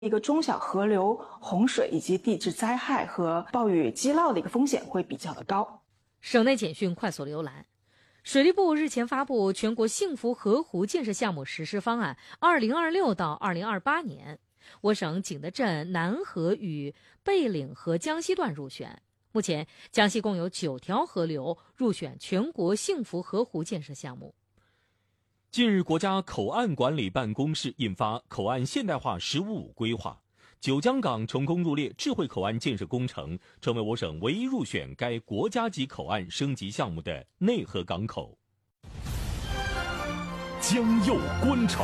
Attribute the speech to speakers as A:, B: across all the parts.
A: 一个中小河流洪水以及地质灾害和暴雨激涝的一个风险会比较的高。
B: 省内简讯快速浏览。水利部日前发布全国幸福河湖建设项目实施方案2026到2028年，我省景德镇南河与贝岭河江西段入选。目前，江西共有9条河流入选全国幸福河湖建设项目。
C: 近日，国家口岸管理办公室印发《口岸现代化“十五五”规划》，九江港成功入列智慧口岸建设工程，成为我省唯一入选该国家级口岸升级项目的内河港口。
D: 江右观潮，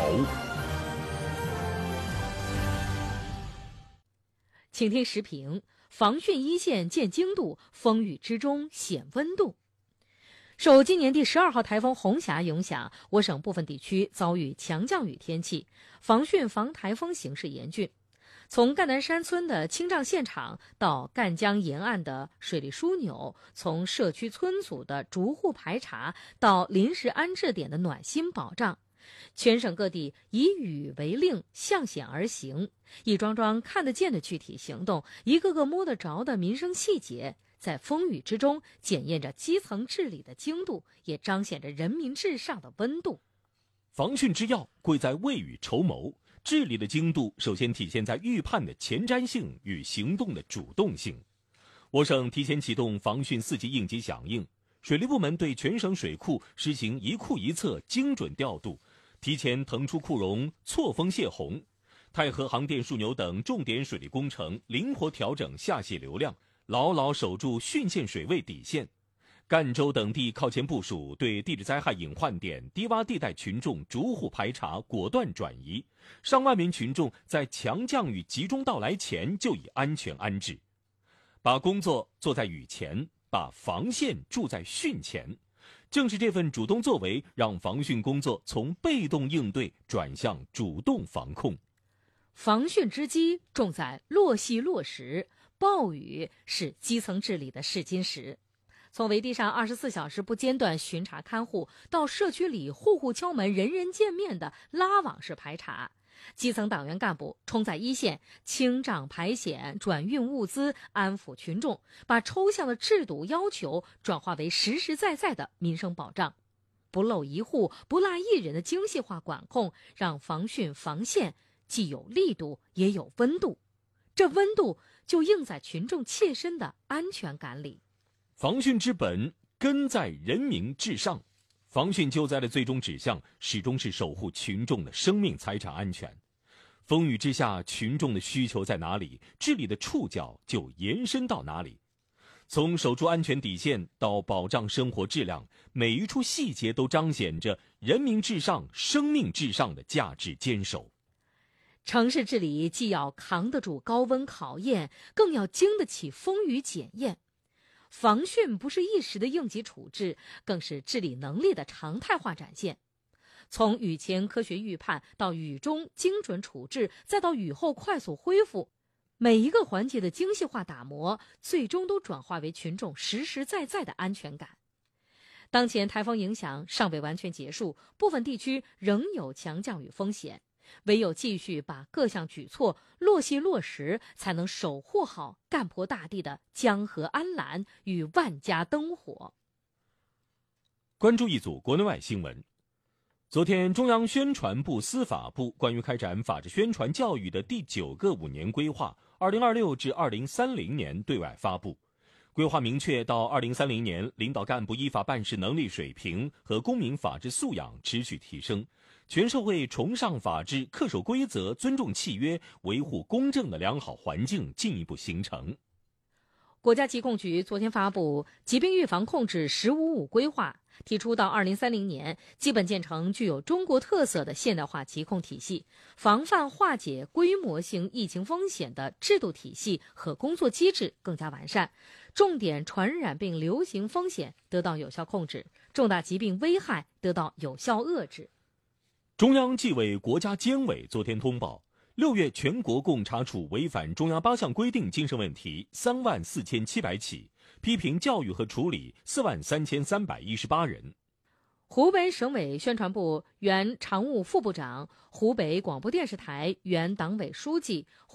B: 请听时评：防汛一线见精度，风雨之中显温度。受今年第12号台风红霞影响，我省部分地区遭遇强降雨天气，防汛防台风形势严峻。从赣南山村的清障现场到赣江沿岸的水利枢纽，从社区村组的逐户排查到临时安置点的暖心保障，全省各地以雨为令，向险而行，一桩桩看得见的具体行动，一个个摸得着的民生细节，在风雨之中检验着基层治理的精度，也彰显着人民至上的温度。
C: 防汛之要贵在未雨绸缪，治理的精度首先体现在预判的前瞻性与行动的主动性。我省提前启动防汛4级应急响应，水利部门对全省水库实行一库一测精准调度，提前腾出库容，错峰泄洪。太河航电枢纽等重点水利工程灵活调整下泄流量，牢牢守住汛限水位底线。赣州等地靠前部署，对地质灾害隐患点、低洼地带群众逐户排查，果断转移。上万名群众在强降雨集中到来前就已安全安置。把工作做在雨前，把防线筑在汛前。正是这份主动作为，让防汛工作从被动应对转向主动防控。
B: 防汛之基重在落细落实，暴雨是基层治理的试金石。从围堤上24小时不间断巡查看护，到社区里户户敲门、人人见面的拉网式排查，基层党员干部冲在一线，清障排险、转运物资、安抚群众，把抽象的制度要求转化为实实在在的民生保障。不漏一户、不落一人的精细化管控，让防汛防线既有力度也有温度。这温度就映在群众切身的安全感里。
C: 防汛之本，根在人民至上。防汛救灾的最终指向始终是守护群众的生命财产安全。风雨之下，群众的需求在哪里，治理的触角就延伸到哪里。从守住安全底线到保障生活质量，每一处细节都彰显着人民至上、生命至上的价值坚守。
B: 城市治理既要扛得住高温考验，更要经得起风雨检验。防汛不是一时的应急处置，更是治理能力的常态化展现。从雨前科学预判到雨中精准处置，再到雨后快速恢复，每一个环节的精细化打磨，最终都转化为群众实实在在的安全感。当前台风影响尚未完全结束，部分地区仍有强降雨风险，唯有继续把各项举措落细落实，才能守护好赣婆大地的江河安澜与万家灯火。
C: 关注一组国内外新闻。昨天，中央宣传部、司法部关于开展法治宣传教育的第9个5年规划2026至2030年对外发布。规划明确，到2030年，领导干部依法办事能力水平和公民法治素养持续提升，全社会崇尚法治、恪守规则、尊重契约、维护公正的良好环境进一步形成。
B: 国家疾控局昨天发布《疾病预防控制“十五五”规划》，提出到2030年，基本建成具有中国特色的现代化疾控体系，防范化解规模性疫情风险的制度体系和工作机制更加完善，重点传染病流行风险得到有效控制，重大疾病危害得到有效遏制。
C: 中央纪委国家监委昨天通报，6月全国共查处违反中央8项规定精神问题34700起，批评教育和处理43318人。
B: 湖北省委宣传部原常务副部长、湖北广播电视台原党委书记。